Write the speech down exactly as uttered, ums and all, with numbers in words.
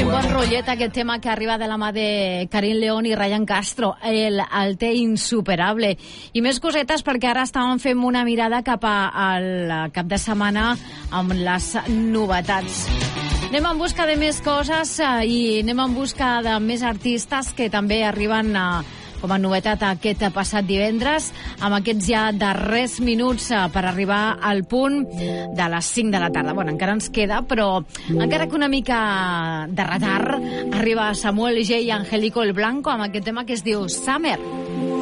Quin bon rotllet aquest tema que arriba de la mà de Karim León i Ryan Castro, el alter insuperable. I més cosetes perquè ara estàvem fent una mirada cap al cap de setmana amb les novetats. Anem en busca de més coses i anem en busca de més artistes que també arriben a com a novetat aquest passat divendres, amb aquests ja darrers minuts per arribar al punt de les cinc de la tarda. Bueno, encara ens queda, però encara que una mica de retard, arriba Samuel G. i Angélico el Blanco amb aquest tema que es diu Summer.